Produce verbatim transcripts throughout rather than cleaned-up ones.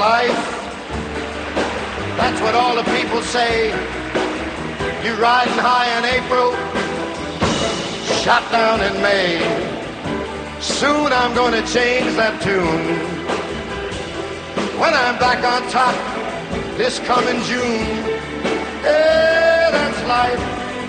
life. That's what all the people say. You riding high in April, shot down in May. Soon I'm gonna change that tune. When I'm back on top this coming June. Yeah, that's life.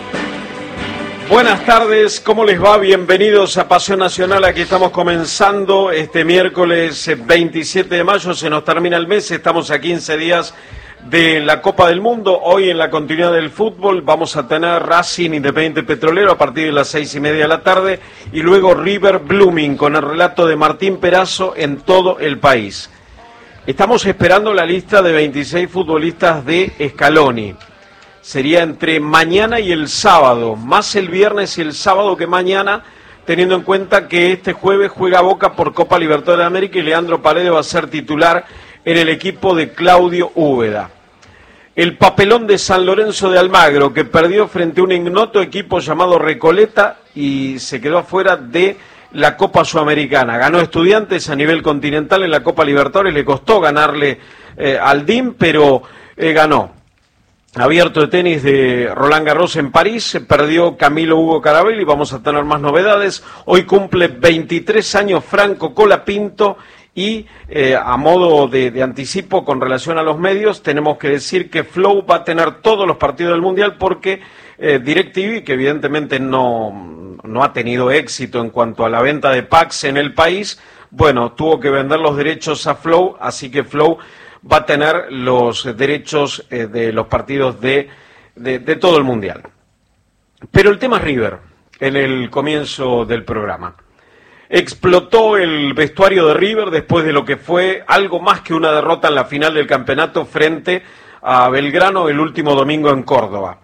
Buenas tardes, ¿cómo les va? Bienvenidos a Pasión Nacional. Aquí estamos comenzando este miércoles veintisiete de mayo, se nos termina el mes, estamos a quince días de la Copa del Mundo. Hoy en la continuidad del fútbol vamos a tener Racing Independiente Petrolero a partir de las seis y media de la tarde y luego River Blooming con el relato de Martín Perazo en todo el país. Estamos esperando la lista de veintiséis futbolistas de Scaloni. Sería entre mañana y el sábado, más el viernes y el sábado que mañana, teniendo en cuenta que este jueves juega Boca por Copa Libertadores de América y Leandro Paredes va a ser titular en el equipo de Claudio Úbeda. El papelón de San Lorenzo de Almagro, que perdió frente a un ignoto equipo llamado Recoleta y se quedó afuera de la Copa Sudamericana. Ganó Estudiantes a nivel continental en la Copa Libertadores, le costó ganarle eh, al D I M, pero eh, ganó. Abierto de tenis de Roland Garros en París, perdió Camilo Hugo Carabelli, vamos a tener más novedades. Hoy cumple veintitrés años Franco Colapinto y eh, a modo de, de anticipo con relación a los medios, tenemos que decir que Flow va a tener todos los partidos del Mundial porque eh, DirecTV, que evidentemente no, no ha tenido éxito en cuanto a la venta de packs en el país, bueno, tuvo que vender los derechos a Flow, así que Flow va a tener los derechos eh, de los partidos de, de, de todo el Mundial. Pero el tema es River, en el comienzo del programa. Explotó el vestuario de River después de lo que fue algo más que una derrota en la final del campeonato frente a Belgrano el último domingo en Córdoba.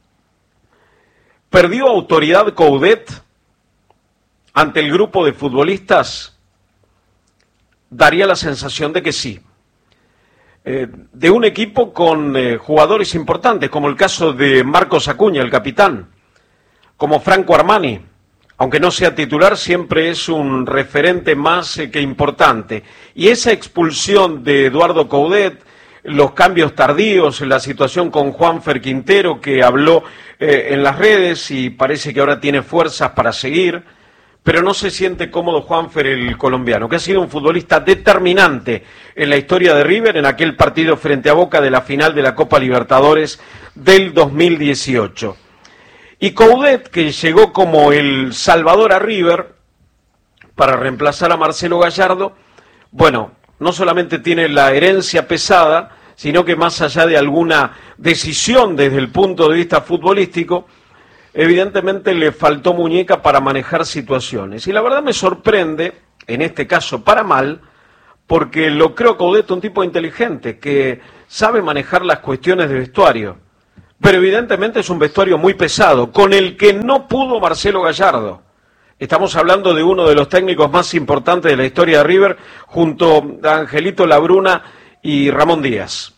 ¿Perdió autoridad Coudet ante el grupo de futbolistas? Daría la sensación de que sí. Eh, de un equipo con eh, jugadores importantes, como el caso de Marcos Acuña, el capitán, como Franco Armani, aunque no sea titular, siempre es un referente más eh, que importante. Y esa expulsión de Eduardo Coudet, los cambios tardíos, la situación con Juanfer Quintero, que habló eh, en las redes y parece que ahora tiene fuerzas para seguir, pero no se siente cómodo Juanfer, el colombiano, que ha sido un futbolista determinante en la historia de River en aquel partido frente a Boca de la final de la Copa Libertadores del dos mil dieciocho. Y Coudet, que llegó como el salvador a River para reemplazar a Marcelo Gallardo, bueno, no solamente tiene la herencia pesada, sino que más allá de alguna decisión desde el punto de vista futbolístico, evidentemente le faltó muñeca para manejar situaciones. Y la verdad me sorprende, en este caso para mal, porque lo creo Coudet un tipo inteligente, que sabe manejar las cuestiones de vestuario. Pero evidentemente es un vestuario muy pesado, con el que no pudo Marcelo Gallardo. Estamos hablando de uno de los técnicos más importantes de la historia de River, junto a Angelito Labruna y Ramón Díaz.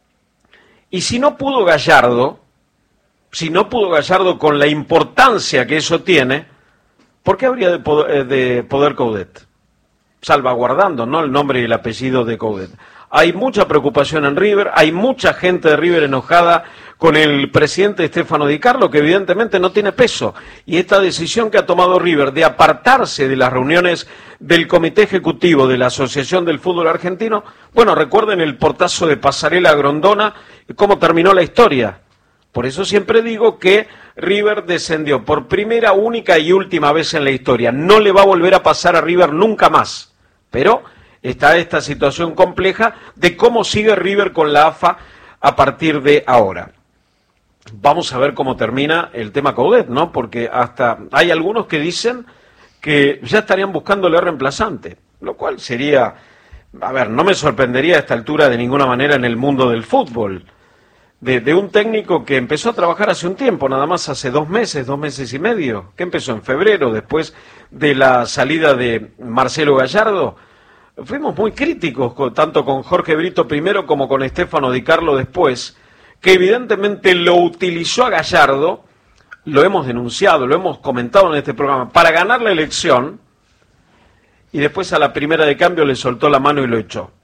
Y si no pudo Gallardo... Si no pudo Gallardo con la importancia que eso tiene, ¿por qué habría de poder, de poder Coudet? Salvaguardando, ¿no?, el nombre y el apellido de Coudet. Hay mucha preocupación en River, hay mucha gente de River enojada con el presidente Stefano Di Carlo, que evidentemente no tiene peso. Y esta decisión que ha tomado River de apartarse de las reuniones del Comité Ejecutivo de la Asociación del Fútbol Argentino, bueno, recuerden el portazo de Pasarela a Grondona, cómo terminó la historia. Por eso siempre digo que River descendió por primera, única y última vez en la historia. No le va a volver a pasar a River nunca más. Pero está esta situación compleja de cómo sigue River con la A F A a partir de ahora. Vamos a ver cómo termina el tema Coudet, ¿no? Porque hasta hay algunos que dicen que ya estarían buscándole reemplazante, lo cual sería, a ver, no me sorprendería a esta altura de ninguna manera en el mundo del fútbol. De, de un técnico que empezó a trabajar hace un tiempo, nada más hace dos meses, dos meses y medio, que empezó en febrero, después de la salida de Marcelo Gallardo. Fuimos muy críticos, con, tanto con Jorge Brito primero como con Stefano Di Carlo después, que evidentemente lo utilizó a Gallardo, lo hemos denunciado, lo hemos comentado en este programa, para ganar la elección, y después a la primera de cambio le soltó la mano y lo echó.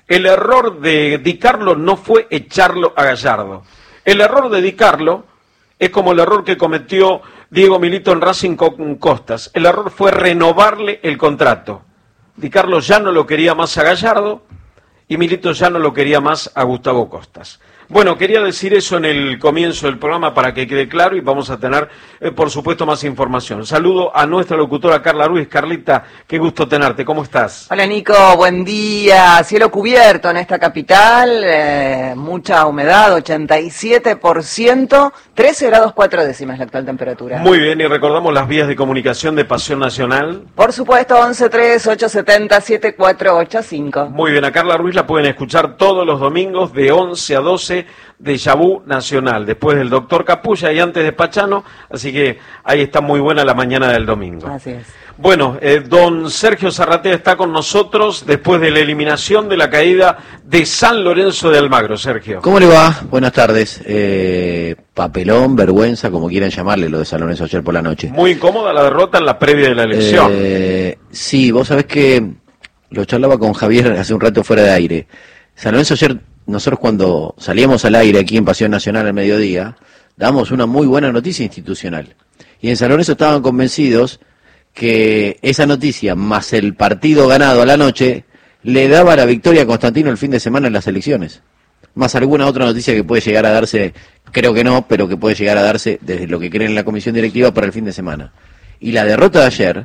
el error de Di Carlo no fue echarlo a Gallardo. El error de Di Carlo es como el error que cometió Diego Milito en Racing con Costas. El error fue renovarle el contrato. Di Carlo ya no lo quería más a Gallardo y Milito ya no lo quería más a Gustavo Costas. Bueno, quería decir eso en el comienzo del programa para que quede claro y vamos a tener, eh, por supuesto, más información. Saludo a nuestra locutora Carla Ruiz. Carlita, qué gusto tenerte. ¿Cómo estás? Hola, Nico. Buen día. Cielo cubierto en esta capital. Eh, mucha humedad, ochenta y siete por ciento. trece grados cuatro décimas la actual temperatura. Muy bien, y recordamos las vías de comunicación de Pasión Nacional. Por supuesto, once tres ocho setenta siete cuatro ocho cinco. Muy bien, a Carla Ruiz la pueden escuchar todos los domingos de once a doce de Yabú Nacional, después del doctor Capulla y antes de Pachano, así que ahí está muy buena la mañana del domingo. Así es. Bueno, eh, don Sergio Zarratea está con nosotros después de la eliminación de la caída de San Lorenzo de Almagro. Sergio. ¿Cómo le va? Buenas tardes. Eh, papelón, vergüenza, como quieran llamarle, lo de San Lorenzo ayer por la noche. Muy incómoda la derrota en la previa de la elección. Eh, sí, vos sabés que lo charlaba con Javier hace un rato fuera de aire. San Lorenzo ayer, nosotros cuando salíamos al aire aquí en Pasión Nacional al mediodía, damos una muy buena noticia institucional. Y en San Lorenzo estaban convencidos que esa noticia, más el partido ganado a la noche, le daba la victoria a Constantino el fin de semana en las elecciones. Más alguna otra noticia que puede llegar a darse, creo que no, pero que puede llegar a darse desde lo que creen en la comisión directiva para el fin de semana. Y la derrota de ayer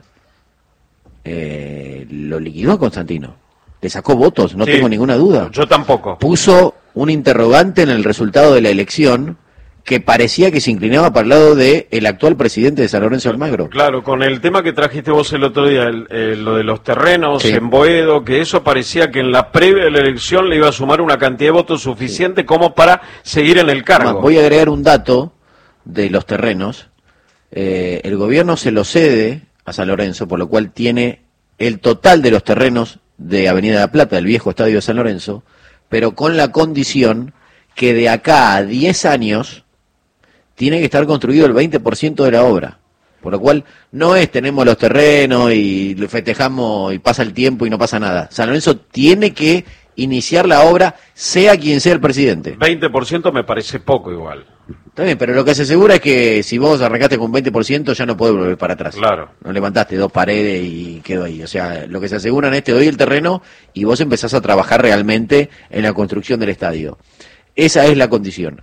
eh, lo liquidó a Constantino. Le sacó votos, no sí, tengo ninguna duda. Yo tampoco. Puso un interrogante en el resultado de la elección que parecía que se inclinaba para el lado de el actual presidente de San Lorenzo de Almagro. Claro, con el tema que trajiste vos el otro día, el, el, lo de los terrenos sí. en Boedo, que eso parecía que en la previa de la elección le iba a sumar una cantidad de votos suficiente sí. como para seguir en el cargo. Más, voy a agregar un dato de los terrenos. Eh, el gobierno se lo cede a San Lorenzo, por lo cual tiene el total de los terrenos de Avenida La Plata, del viejo estadio de San Lorenzo, pero con la condición que de acá a diez años tiene que estar construido el veinte por ciento de la obra. Por lo cual no es tenemos los terrenos y lo festejamos y pasa el tiempo y no pasa nada. San Lorenzo tiene que iniciar la obra, sea quien sea el presidente. veinte por ciento me parece poco igual. Está bien, pero lo que se asegura es que si vos arrancaste con veinte por ciento ya no podés volver para atrás. Claro. No levantaste dos paredes y quedó ahí. O sea, lo que se asegura en este doy el terreno y vos empezás a trabajar realmente en la construcción del estadio. Esa es la condición.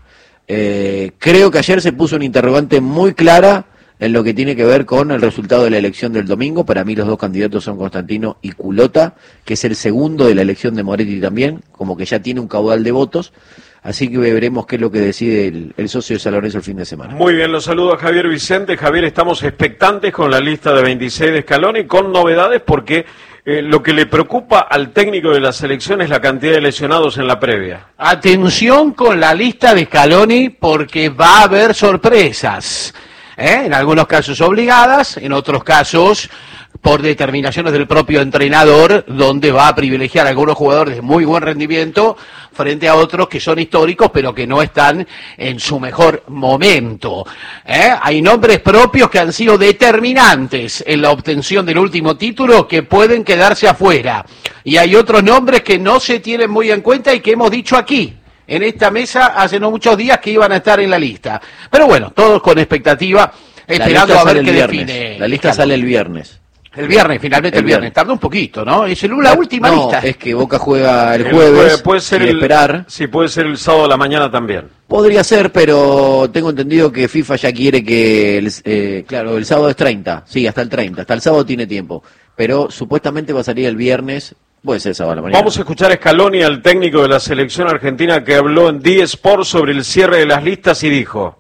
Eh, creo que ayer se puso una interrogante muy clara en lo que tiene que ver con el resultado de la elección del domingo. Para mí los dos candidatos son Constantino y Culota, que es el segundo de la elección de Moretti también, como que ya tiene un caudal de votos. Así que veremos qué es lo que decide el, el socio de San Lorenzo el fin de semana. Muy bien, los saludo a Javier Vicente. Javier, estamos expectantes con la lista de veintiséis de Scaloni, con novedades porque eh, lo que le preocupa al técnico de la selección es la cantidad de lesionados en la previa. Atención con la lista de Scaloni porque va a haber sorpresas. ¿Eh? En algunos casos obligadas, en otros casos por determinaciones del propio entrenador, donde va a privilegiar a algunos jugadores de muy buen rendimiento frente a otros que son históricos pero que no están en su mejor momento. ¿Eh? Hay nombres propios que han sido determinantes en la obtención del último título que pueden quedarse afuera. Y hay otros nombres que no se tienen muy en cuenta y que hemos dicho aquí en esta mesa hace no muchos días que iban a estar en la lista. Pero bueno, todos con expectativa, esperando a ver qué define. La lista sale el viernes. El viernes, finalmente el, el viernes. viernes. Tardó un poquito, ¿no? Es el, la última no, lista. Es que Boca juega el el jueves. jueves puede ser el, esperar. Sí, puede ser el sábado a la mañana también. Podría ser, pero tengo entendido que FIFA ya quiere que, el, eh, claro, el sábado es treinta. Sí, hasta el treinta. Hasta el sábado tiene tiempo. Pero supuestamente va a salir el viernes. Puede ser sábado a la mañana. Vamos a escuchar a Scaloni, al técnico de la selección argentina, que habló en D Sport sobre el cierre de las listas y dijo: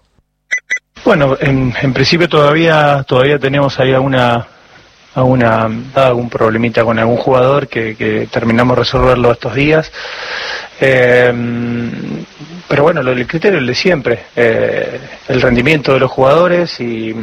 Bueno, en, en principio todavía todavía tenemos ahí alguna alguna algún problemita con algún jugador que, que terminamos de resolverlo estos días. Eh, pero bueno, lo, el criterio es el de siempre, eh, el rendimiento de los jugadores y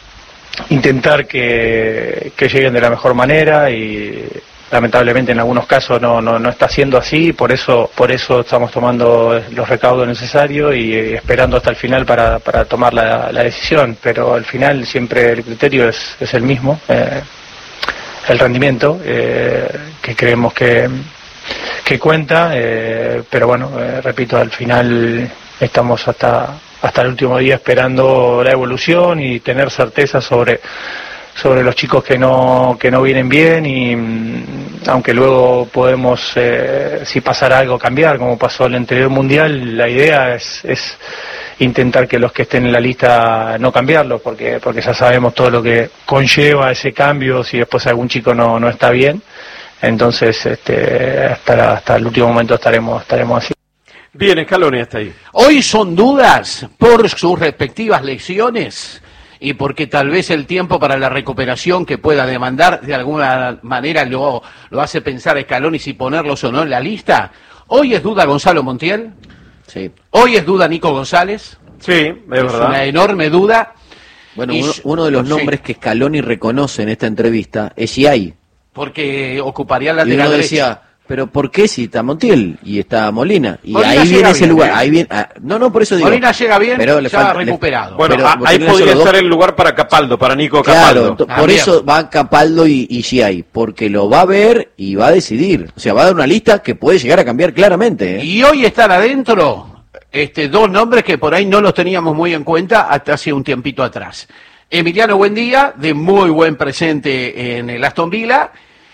intentar que, que lleguen de la mejor manera y lamentablemente en algunos casos no, no, no está siendo así, por eso por eso estamos tomando los recaudos necesarios y esperando hasta el final para, para tomar la, la decisión, pero al final siempre el criterio es, es el mismo, eh, el rendimiento, eh, que creemos que, que cuenta, eh, pero bueno, eh, repito, al final estamos hasta hasta el último día esperando la evolución y tener certeza sobre sobre los chicos que no que no vienen bien y aunque luego podemos, eh, si pasara algo, cambiar, como pasó el anterior mundial, la idea es, es intentar que los que estén en la lista no cambiarlos, porque porque ya sabemos todo lo que conlleva ese cambio si después algún chico no, no está bien. Entonces, este, hasta, hasta el último momento estaremos estaremos así. Bien, Scaloni está ahí. Hoy son dudas por sus respectivas lesiones y porque tal vez el tiempo para la recuperación que pueda demandar de alguna manera lo, lo hace pensar a Scaloni si ponerlos o no en la lista. Hoy es duda Gonzalo Montiel. Sí. Hoy es duda Nico González. Sí, es, es verdad. Una enorme duda. Bueno, Y uno, yo- uno de los nombres sí, que Scaloni reconoce en esta entrevista es Siay. porque ocuparía la Y uno lateral decía, derecha. pero ¿por qué si está Montiel y está Molina? Y Molina ahí llega viene ese bien, lugar, ¿eh? ahí viene, ah, no, no, por eso digo. Molina llega bien, pero le ya falta- le- recuperado. Bueno, pero a- ahí tiene podría solo dos- estar el lugar para Capaldo, para Nico Claro, Capaldo. to- por También. eso va Capaldo y, y Siay, porque lo va a ver y va a decidir. O sea, va a dar una lista que puede llegar a cambiar claramente. ¿eh? Y hoy están adentro este, dos nombres que por ahí no los teníamos muy en cuenta hasta hace un tiempito atrás. Emiliano Buendía, de muy buen presente en el Aston Villa,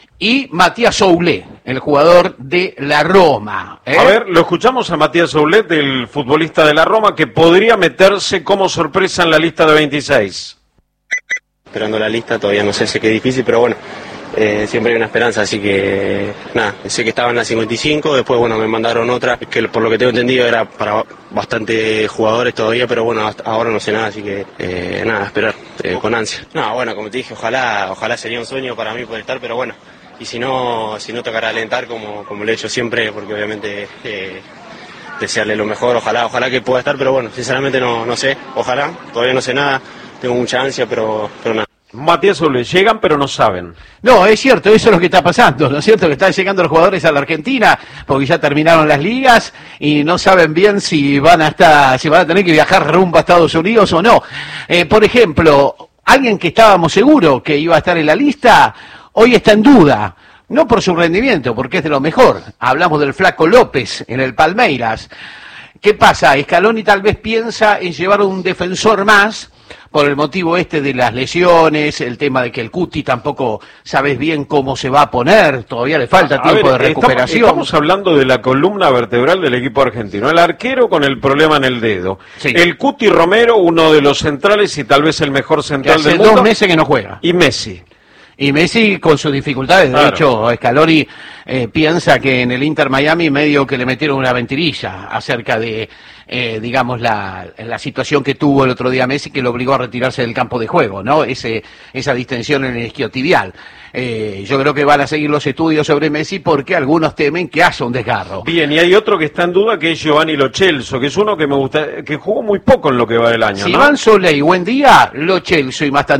y Matías Soulé, el jugador de la Roma. ¿eh? A ver, lo escuchamos a Matías Soulet, el futbolista de la Roma, que podría meterse como sorpresa en la lista de veintiséis. Esperando la lista, todavía no sé, sé que es difícil, pero bueno, eh, siempre hay una esperanza, así que nada, sé que estaba en la cincuenta y cinco, después bueno, me mandaron otra, que por lo que tengo entendido era para bastante jugadores todavía, pero bueno, hasta ahora no sé nada, así que eh, nada, esperar, eh, con ansia. No, bueno, como te dije, ojalá, ojalá sería un sueño para mí poder estar, pero bueno, y si no, si no tocará alentar como, como lo he hecho siempre, porque obviamente eh, desearle lo mejor, ojalá, ojalá que pueda estar, pero bueno, sinceramente no, no sé, ojalá, todavía no sé nada, tengo mucha ansia, pero, pero nada. Matías Soulet, llegan pero no saben. No, es cierto, eso es lo que está pasando, ¿no es cierto? Que están llegando los jugadores a la Argentina porque ya terminaron las ligas y no saben bien si van a estar, si van a tener que viajar rumbo a Estados Unidos o no. Eh, por ejemplo, alguien que estábamos seguros que iba a estar en la lista, hoy está en duda. No por su rendimiento, porque es de lo mejor. Hablamos del Flaco López en el Palmeiras. ¿Qué pasa? Scaloni tal vez piensa en llevar un defensor más por el motivo este de las lesiones, el tema de que el Cuti tampoco sabes bien cómo se va a poner, todavía le falta A tiempo ver, de recuperación. Estamos, estamos hablando de la columna vertebral del equipo argentino. El arquero con el problema en el dedo. Sí. El Cuti Romero, uno de los centrales y tal vez el mejor Que central hace del dos mundo. meses que no juega. Y Messi. Y Messi con sus dificultades, de Claro. hecho, Scaloni eh, piensa que en el Inter Miami medio que le metieron una ventirilla acerca de, eh, digamos, la, la situación que tuvo el otro día Messi, que lo obligó a retirarse del campo de juego, ¿no? Ese, esa distensión en el isquiotibial. Eh, yo creo que van a seguir los estudios sobre Messi porque algunos temen que haya un desgarro. Bien, y hay otro que está en duda que es Giovanni Lo Celso, que es uno que me gusta, que jugó muy poco en lo que va del año, Si ¿no? van Solé y buen día, Lo Celso y más